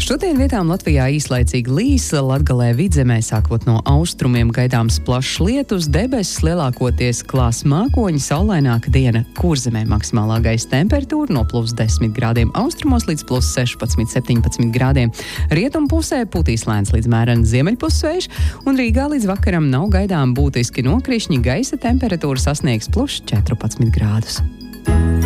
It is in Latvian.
Šodien vietām Latvijā īslaicīgi līs, Latgalē vidzemē sākot no austrumiem gaidāms plašs lietus, debesis lielākoties klās mākoņi, saulaināka diena. Kurzemē maksimālā gaisa temperatūra no +10 grādiem austrumos līdz +16-17 grādiem. Rietumpusē putīs lēns līdz mērens ziemeļpussvējš, un Rīgā līdz vakaram nav gaidām būtiski nokrišņi, gaisa temperatūra sasniegs +14 grādus.